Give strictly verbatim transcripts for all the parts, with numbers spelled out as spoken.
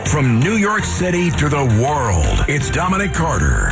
From New York City to the world, it's Dominic Carter.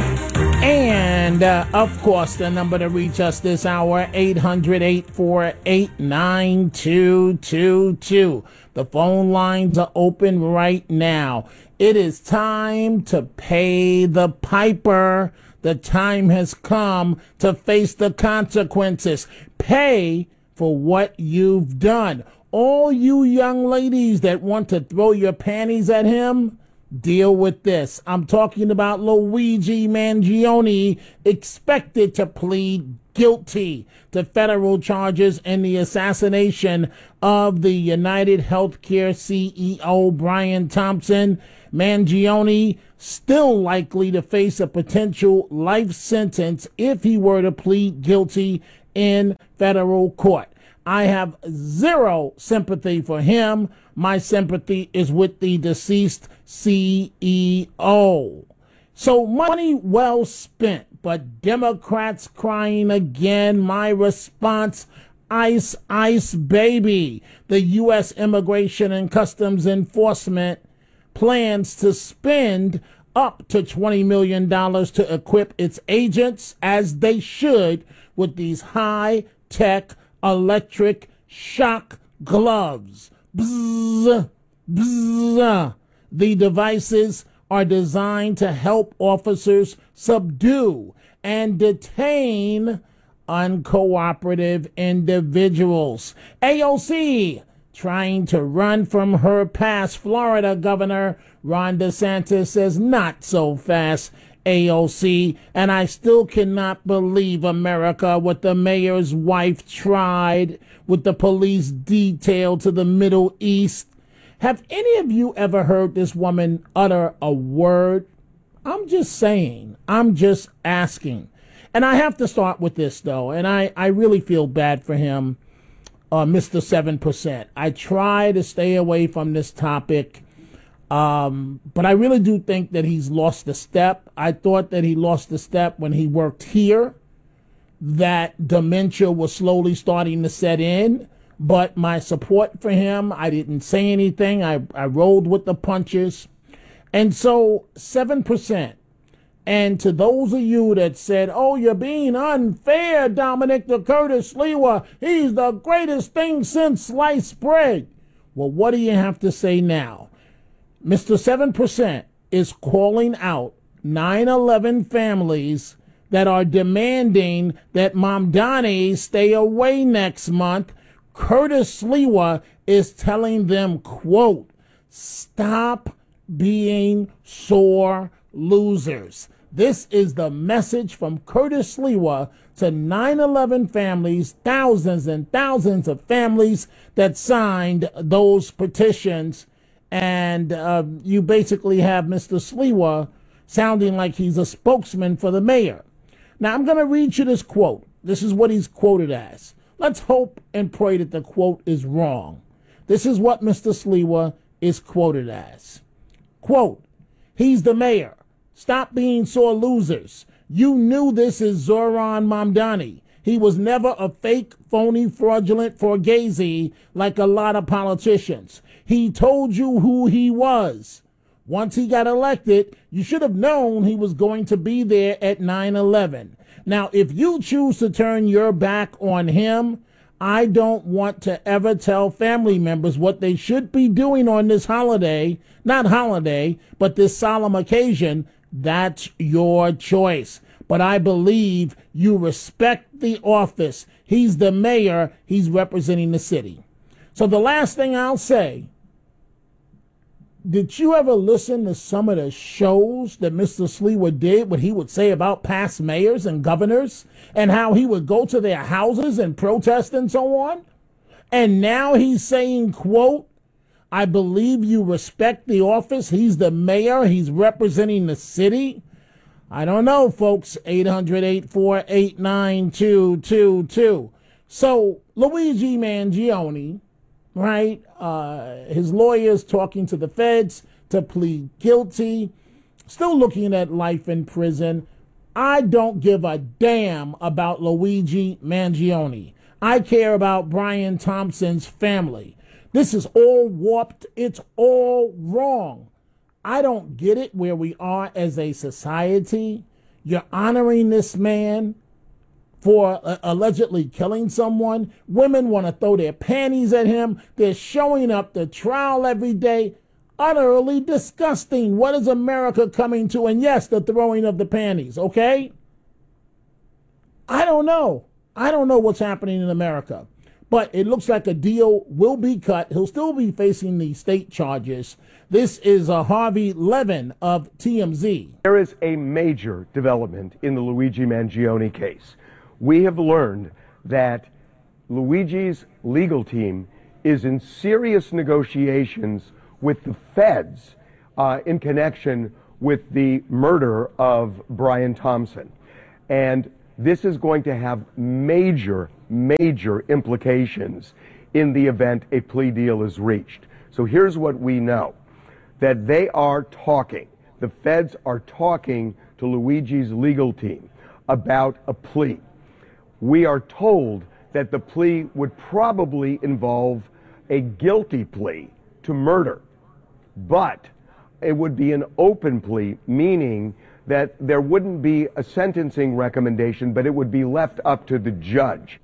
And, uh, of course, the number to reach us this hour, eight hundred, eight four eight, nine two two two. The phone lines are open right now. It is time to pay the piper. The time has come to face the consequences. Pay for what you've done. All you young ladies that want to throw your panties at him, deal with this. I'm talking about Luigi Mangione, expected to plead guilty to federal charges in the assassination of the United Healthcare C E O Brian Thompson. Mangione still likely to face a potential life sentence if he were to plead guilty in federal court. I have zero sympathy for him. My sympathy is with the deceased C E O. So money well spent, but Democrats crying again. My response, ice, ice, baby. The U S Immigration and Customs Enforcement plans to spend up to twenty million dollars to equip its agents, as they should, with these high-tech electric shock gloves. Bzz, bzz. The devices are designed to help officers subdue and detain uncooperative individuals. A O C trying to run from her past. Florida Governor Ron DeSantis says not so fast, A O C, and I still cannot believe America, what the mayor's wife tried with the police detail to the Middle East. Have any of you ever heard this woman utter a word? I'm just saying. I'm just asking. And I have to start with this, though, and I, I really feel bad for him, uh, Mister seven percent. I try to stay away from this topic. Um, but I really do think that he's lost a step. I thought that he lost a step when he worked here, that dementia was slowly starting to set in. But my support for him, I didn't say anything. I, I rolled with the punches. And so seven percent. And to those of you that said, oh, you're being unfair, Dominic, to Curtis Sliwa, he's the greatest thing since sliced bread. Well, what do you have to say now? Mister seven percent is calling out nine eleven families that are demanding that Mamdani stay away next month. Curtis Sliwa is telling them, quote, stop being sore losers. This is the message from Curtis Sliwa to nine eleven families, thousands and thousands of families that signed those petitions. And uh, you basically have Mister Sliwa sounding like he's a spokesman for the mayor. Now, I'm going to read you this quote. This is what he's quoted as. Let's hope and pray that the quote is wrong. This is what Mister Sliwa is quoted as. Quote, he's the mayor. Stop being sore losers. You knew this is Zoran Mamdani. He was never a fake, phony, fraudulent fugazi like a lot of politicians. He told you who he was. Once he got elected, you should have known he was going to be there at nine eleven. Now, if you choose to turn your back on him, I don't want to ever tell family members what they should be doing on this holiday, not holiday, but this solemn occasion. That's your choice. But I believe you respect the office. He's the mayor. He's representing the city. So the last thing I'll say, did you ever listen to some of the shows that Mister Sliwa did, what he would say about past mayors and governors, and how he would go to their houses and protest and so on? And now he's saying, quote, I believe you respect the office. He's the mayor. He's representing the city. I don't know, folks. eight hundred, eight four eight, nine two two two. So Luigi Mangione, right? Uh, his lawyers talking to the feds to plead guilty, still looking at life in prison. I don't give a damn about Luigi Mangione. I care about Brian Thompson's family. This is all warped. It's all wrong. I don't get it where we are as a society. You're honoring this man for uh, allegedly killing someone. Women want to throw their panties at him. They're showing up to trial every day. Utterly disgusting. What is America coming to? And yes, the throwing of the panties, okay? I don't know. I don't know what's happening in America. But it looks like a deal will be cut. He'll still be facing the state charges. This is uh, Harvey Levin of T M Z. There is a major development in the Luigi Mangione case. We have learned that Luigi's legal team is in serious negotiations with the feds uh, in connection with the murder of Brian Thompson. And this is going to have major, major implications in the event a plea deal is reached. So here's what we know, that they are talking, the feds are talking to Luigi's legal team about a plea. We are told that the plea would probably involve a guilty plea to murder, but it would be an open plea, meaning that there wouldn't be a sentencing recommendation, but it would be left up to the judge.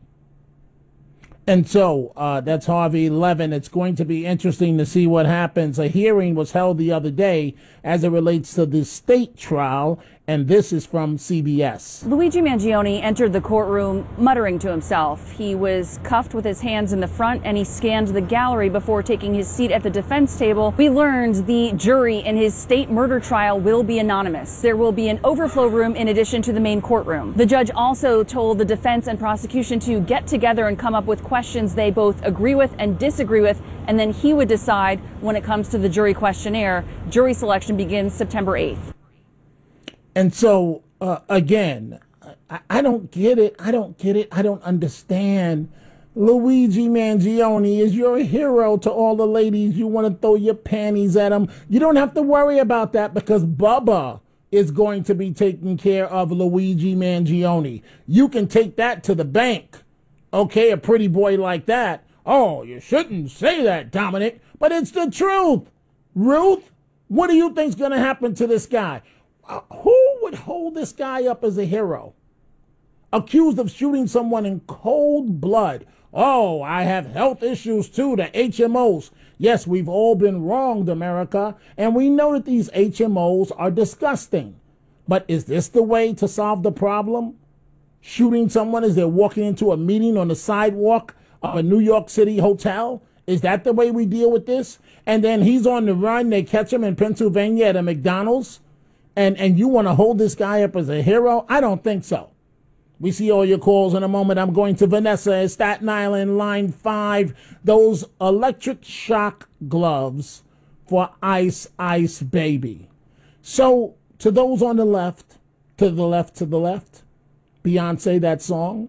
And so uh, that's Harvey Levin. It's going to be interesting to see what happens. A hearing was held the other day as it relates to the state trial, and this is from C B S. Luigi Mangione entered the courtroom muttering to himself. He was cuffed with his hands in the front, and he scanned the gallery before taking his seat at the defense table. We learned the jury in his state murder trial will be anonymous. There will be an overflow room in addition to the main courtroom. The judge also told the defense and prosecution to get together and come up with questions they both agree with and disagree with, and then he would decide when it comes to the jury questionnaire. Jury selection begins September eighth. And so, uh, again, I, I don't get it. I don't get it. I don't understand. Luigi Mangione is your hero to all the ladies. You want to throw your panties at him. You don't have to worry about that because Bubba is going to be taking care of Luigi Mangione. You can take that to the bank. Okay, a pretty boy like that. Oh, you shouldn't say that, Dominic, but it's the truth. Ruth, what do you think's going to happen to this guy? Uh, who would hold this guy up as a hero? Accused of shooting someone in cold blood. Oh, I have health issues too, the H M Os. Yes, we've all been wronged, America, and we know that these H M Os are disgusting. But is this the way to solve the problem? Shooting someone as they're walking into a meeting on the sidewalk of a New York City hotel? Is that the way we deal with this? And then he's on the run. They catch him in Pennsylvania at a McDonald's. And, and you want to hold this guy up as a hero? I don't think so. We see all your calls in a moment. I'm going to Vanessa in Staten Island, line five. Those electric shock gloves for Ice Ice Baby. So to those on the left, to the left, to the left, Beyonce, that song,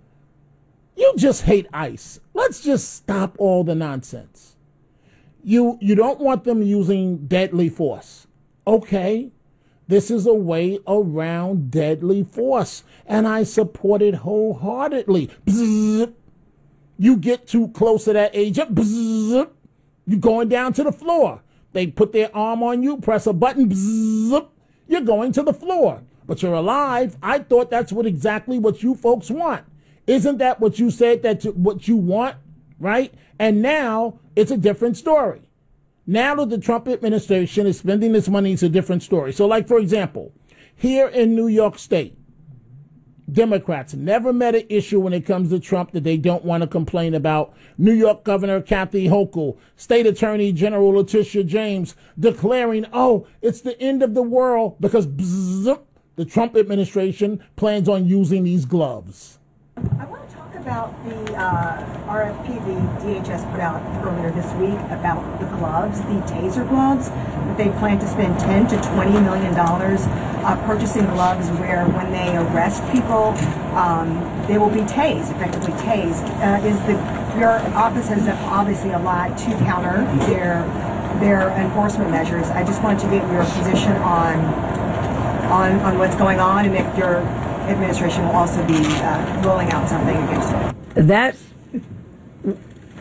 you just hate ICE. Let's just stop all the nonsense. You you don't want them using deadly force. Okay, this is a way around deadly force, and I support it wholeheartedly. Bzzz. You get too close to that age, bzzz. You're going down to the floor. They put their arm on you, press a button, bzzz. You're going to the floor. But you're alive. I thought that's what exactly what you folks want. Isn't that what you said that you, what you want, right? And now it's a different story. Now that the Trump administration is spending this money, it's a different story. So like, for example, here in New York State, Democrats never met an issue when it comes to Trump that they don't want to complain about. New York Governor Kathy Hochul, State Attorney General Letitia James declaring, oh, it's the end of the world because bzzz, the Trump administration plans on using these gloves. I want to talk about the uh, R F P the D H S put out earlier this week about the gloves, the taser gloves, that they plan to spend ten to twenty million dollars uh, purchasing gloves where when they arrest people, um, they will be tased, effectively tased. Uh, is the your office has obviously a lot to counter their their enforcement measures. I just wanted to get your position on on on what's going on and if your administration will also be uh, rolling out something against it. That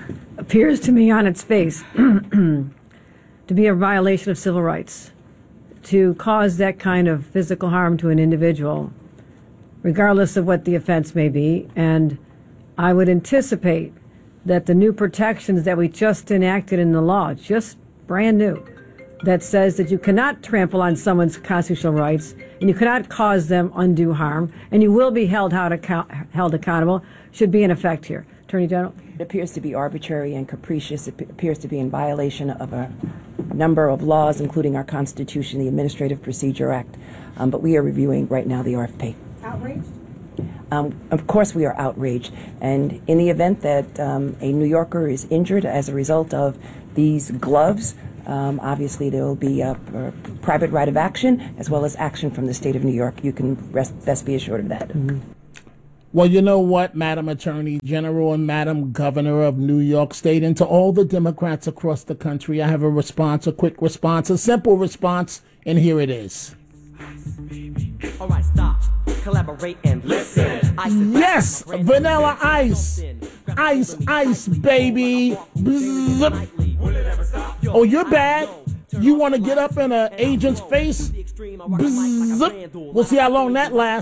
appears to me on its face to be a violation of civil rights, to cause that kind of physical harm to an individual, regardless of what the offense may be. And I would anticipate that the new protections that we just enacted in the law, just brand new, that says that you cannot trample on someone's constitutional rights and you cannot cause them undue harm, and you will be held, held, account, held accountable, should be in effect here. Attorney General? It appears to be arbitrary and capricious. It appears to be in violation of a number of laws, including our Constitution, the Administrative Procedure Act. Um, but we are reviewing right now the R F P. Outraged? Um, of course we are outraged. And in the event that um, a New Yorker is injured as a result of these gloves, um, obviously there will be a, a private right of action as well as action from the state of New York. You can rest, best be assured of that. Mm-hmm. Well, you know what, Madam Attorney General and Madam Governor of New York State, and to all the Democrats across the country, I have a response, a quick response, a simple response, and here it is. All right, stop, collaborate and listen. Yes, Vanilla Ice. Ice, ice, baby. Bzz. Oh, you're bad. You want to get up in an agent's face? Bzz. We'll see how long that lasts.